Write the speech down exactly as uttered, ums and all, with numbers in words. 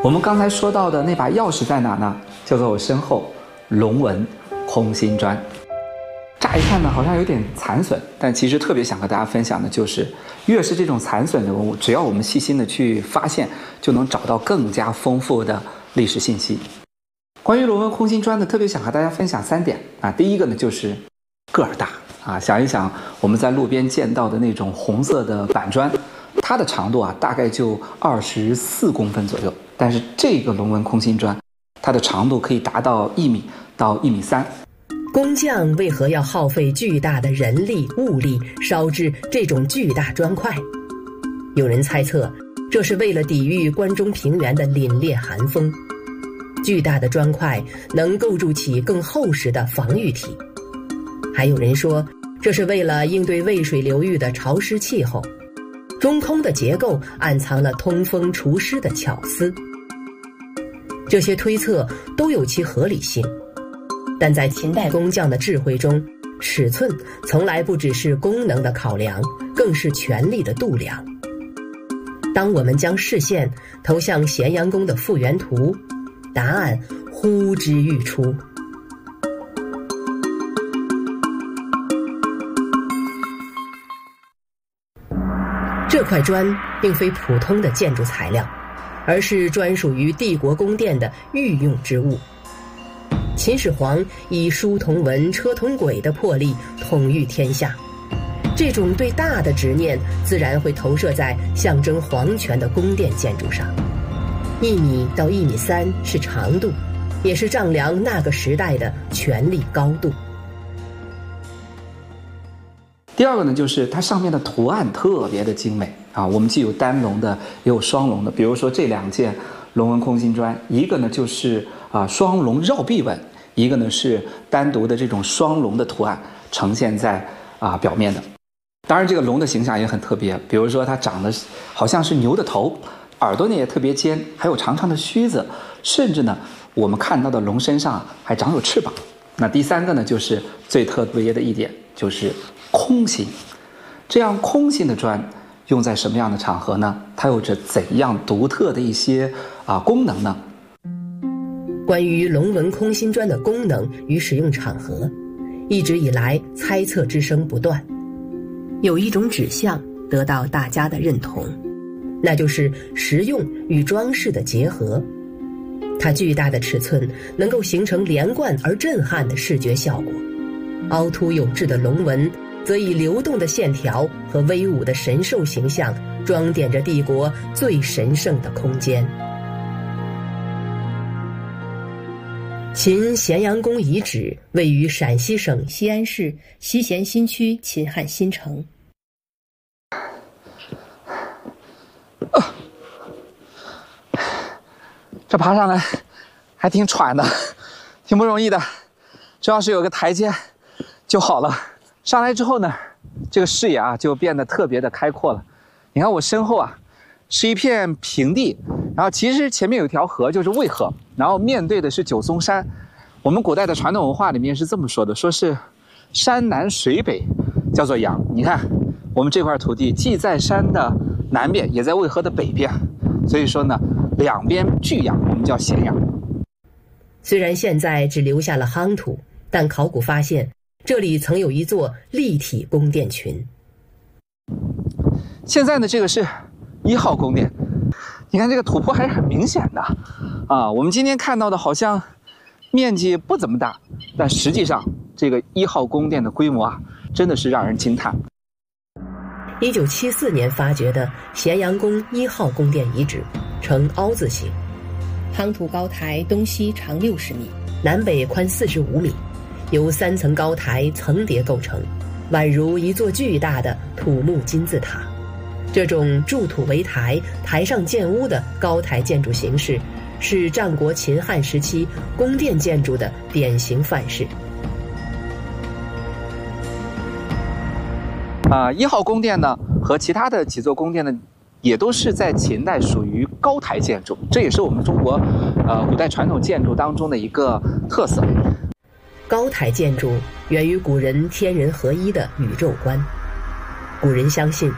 我们刚才说到的那把钥匙在哪呢？就在我身后，龙纹空心砖。乍一看呢，好像有点残损，但其实特别想和大家分享的就是，越是这种残损的文物，只要我们细心的去发现，就能找到更加丰富的历史信息。关于龙纹空心砖呢，特别想和大家分享三点啊。第一个呢，就是个儿大啊。想一想，我们在路边见到的那种红色的板砖，它的长度啊，大概就二十四公分左右。但是这个龙纹空心砖，它的长度可以达到一米到一米三。 工匠为何要耗费巨大的人力物力烧制这种巨大砖块？有人猜测，这是为了抵御关中平原的凛冽寒风。巨大的砖块能构筑起更厚实的防御体。还有人说，这是为了应对渭水流域的潮湿气候。中空的结构暗藏了通风除湿的巧思。这些推测都有其合理性，但在秦代工匠的智慧中，尺寸从来不只是功能的考量，更是权力的度量。当我们将视线投向咸阳宫的复原图，答案呼之欲出。这块砖并非普通的建筑材料，而是专属于帝国宫殿的御用之物。秦始皇以书同文、车同轨的魄力统御天下，这种对大的执念自然会投射在象征皇权的宫殿建筑上。一米到一米三是长度，也是丈量那个时代的权力高度。 第二个呢，就是它上面的图案特别的精美啊。我们既有单龙的，也有双龙的。比如说这两件龙纹空心砖，一个呢就是啊双龙绕臂纹，一个呢是单独的这种双龙的图案呈现在啊表面的。当然，这个龙的形象也很特别，比如说它长得好像是牛的头，耳朵呢也特别尖，还有长长的须子，甚至呢我们看到的龙身上还长有翅膀。那第三个呢，就是最特别的一点，就是空心。这样空心的砖用在什么样的场合呢？它有着怎样独特的一些啊功能呢？ 关于龙纹空心砖的功能与使用场合，一直以来猜测之声不断。有一种指向得到大家的认同，那就是实用与装饰的结合。它巨大的尺寸能够形成连贯而震撼的视觉效果，凹凸有致的龙纹则以流动的线条和威武的神兽形象装点着帝国最神圣的空间。秦咸阳宫遗址位于陕西省西安市西咸新区秦汉新城。 啊，这爬上来还挺喘的，挺不容易的。只要是有个台阶就好了。上来之后呢，这个视野啊就变得特别的开阔了。你看我身后啊是一片平地，然后其实前面有一条河，就是渭河，然后面对的是九松山。我们古代的传统文化里面是这么说的，说是山南水北叫做阳。你看我们这块土地既在山的南边，也在渭河的北边，所以说呢两边俱阳，我们叫咸阳。 虽然现在只留下了夯土，但考古发现这里曾有一座立体宫殿群。 现在呢，这个是一号宫殿，你看这个土坡还是很明显的啊。我们今天看到的好像面积不怎么大，但实际上这个一号宫殿的规模啊，真的是让人惊叹。 一九七四年发掘的咸阳宫一号宫殿遗址呈凹字形，夯土高台东西长六十米，南北宽四十五米，由三层高台层叠构成，宛如一座巨大的土木金字塔。这种筑土为台，台上建屋的高台建筑形式，是战国秦汉时期宫殿建筑的典型范式。 啊、呃，一号宫殿呢和其他的几座宫殿呢，也都是在秦代属于高台建筑，这也是我们中国呃古代传统建筑当中的一个特色。 高台建筑源于古人天人合一的宇宙观。古人相信，